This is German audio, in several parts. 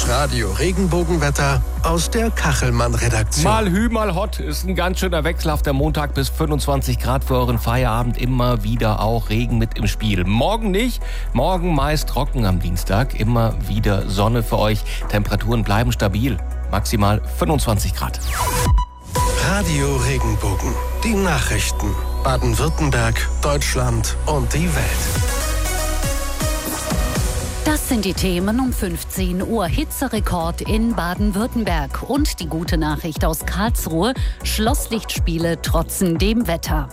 Das Radio-Regenbogenwetter aus der Kachelmann-Redaktion. Mal Hü, mal Hot ist ein ganz schöner wechselhafter Montag bis 25 Grad für euren Feierabend. Immer wieder auch Regen mit im Spiel. Morgen nicht, morgen meist trocken am Dienstag. Immer wieder Sonne für euch. Temperaturen bleiben stabil. Maximal 25 Grad. Radio-Regenbogen. Die Nachrichten. Baden-Württemberg, Deutschland und die Welt. Das sind die Themen um 15 Uhr. Hitzerekord in Baden-Württemberg. Und die gute Nachricht aus Karlsruhe. Schlosslichtspiele trotzen dem Wetter.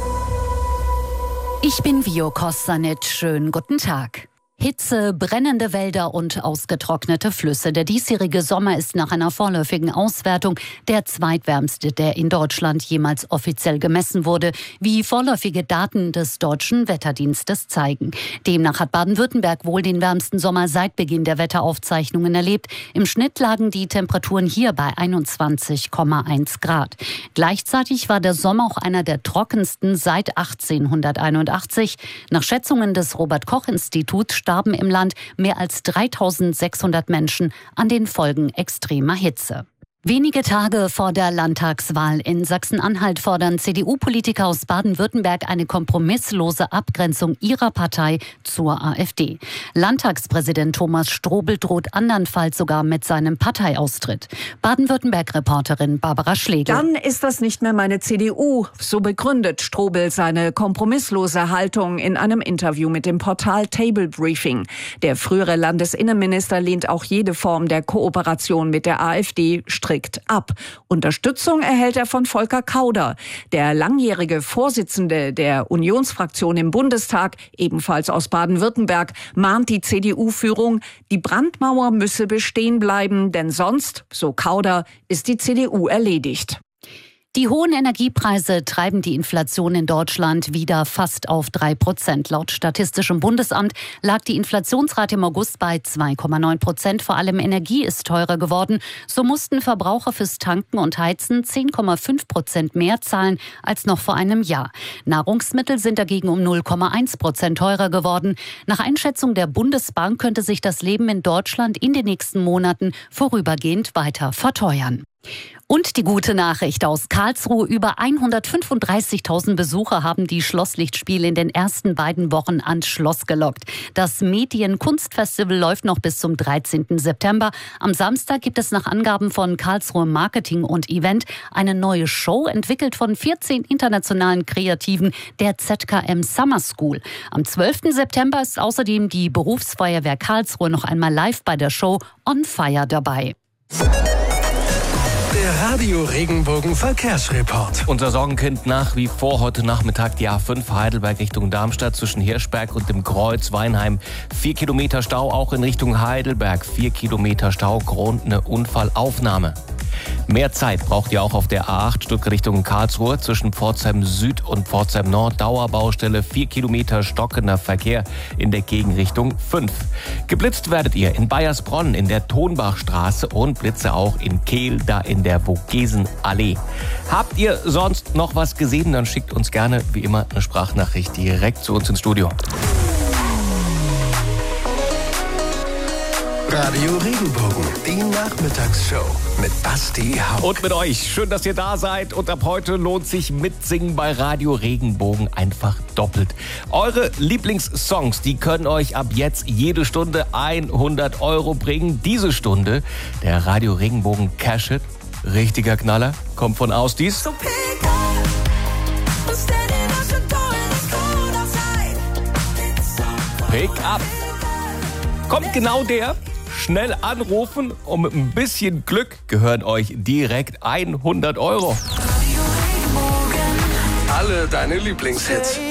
Ich bin Vio Kostanet. Schönen guten Tag. Hitze, brennende Wälder und ausgetrocknete Flüsse. Der diesjährige Sommer ist nach einer vorläufigen Auswertung der zweitwärmste, der in Deutschland jemals offiziell gemessen wurde, wie vorläufige Daten des Deutschen Wetterdienstes zeigen. Demnach hat Baden-Württemberg wohl den wärmsten Sommer seit Beginn der Wetteraufzeichnungen erlebt. Im Schnitt lagen die Temperaturen hier bei 21,1 Grad. Gleichzeitig war der Sommer auch einer der trockensten seit 1881. Nach Schätzungen des Robert-Koch-Instituts starben im Land mehr als 3600 Menschen an den Folgen extremer Hitze. Wenige Tage vor der Landtagswahl in Sachsen-Anhalt fordern CDU-Politiker aus Baden-Württemberg eine kompromisslose Abgrenzung ihrer Partei zur AfD. Landtagspräsident Thomas Strobel droht andernfalls sogar mit seinem Parteiaustritt. Baden-Württemberg-Reporterin Barbara Schlegel. Dann ist das nicht mehr meine CDU. So begründet Strobel seine kompromisslose Haltung in einem Interview mit dem Portal Table Briefing. Der frühere Landesinnenminister lehnt auch jede Form der Kooperation mit der AfD strikt ab. Unterstützung erhält er von Volker Kauder. Der langjährige Vorsitzende der Unionsfraktion im Bundestag, ebenfalls aus Baden-Württemberg, mahnt die CDU-Führung, die Brandmauer müsse bestehen bleiben, denn sonst, so Kauder, ist die CDU erledigt. Die hohen Energiepreise treiben die Inflation in Deutschland wieder fast auf 3%. Laut Statistischem Bundesamt lag die Inflationsrate im August bei 2,9%. Vor allem Energie ist teurer geworden. So mussten Verbraucher fürs Tanken und Heizen 10,5% mehr zahlen als noch vor einem Jahr. Nahrungsmittel sind dagegen um 0,1% teurer geworden. Nach Einschätzung der Bundesbank könnte sich das Leben in Deutschland in den nächsten Monaten vorübergehend weiter verteuern. Und die gute Nachricht aus Karlsruhe: Über 135.000 Besucher haben die Schlosslichtspiele in den ersten beiden Wochen ans Schloss gelockt. Das Medienkunstfestival läuft noch bis zum 13. September. Am Samstag gibt es nach Angaben von Karlsruhe Marketing und Event eine neue Show, entwickelt von 14 internationalen Kreativen der ZKM Summer School. Am 12. September ist außerdem die Berufsfeuerwehr Karlsruhe noch einmal live bei der Show On Fire dabei. Der Radio-Regenbogen-Verkehrsreport. Unser Sorgenkind nach wie vor heute Nachmittag die A5 Heidelberg Richtung Darmstadt zwischen Hirschberg und dem Kreuz Weinheim. 4 Kilometer Stau auch in Richtung Heidelberg. 4 Kilometer Stau, Grund eine Unfallaufnahme. Mehr Zeit braucht ihr auch auf der A8 Stück Richtung Karlsruhe zwischen Pforzheim Süd und Pforzheim Nord. Dauerbaustelle, 4 Kilometer stockender Verkehr in der Gegenrichtung 5. Geblitzt werdet ihr in Baiersbronn in der Tonbachstraße und Blitze auch in Kehl, da in der Vogesenallee. Habt ihr sonst noch was gesehen, dann schickt uns gerne wie immer eine Sprachnachricht direkt zu uns ins Studio. Radio Regenbogen, die Nachmittagsshow mit Basti Hauck. Und mit euch. Schön, dass ihr da seid. Und ab heute lohnt sich Mitsingen bei Radio Regenbogen einfach doppelt. Eure Lieblingssongs, die können euch ab jetzt jede Stunde 100 € bringen. Diese Stunde der Radio Regenbogen Cash It. Richtiger Knaller. Kommt von Ausdies. So pick up and standing at your door and it's cold outside. Pick up. Kommt genau der. Schnell anrufen und mit ein bisschen Glück gehören euch direkt 100 €. Alle deine Lieblingshits.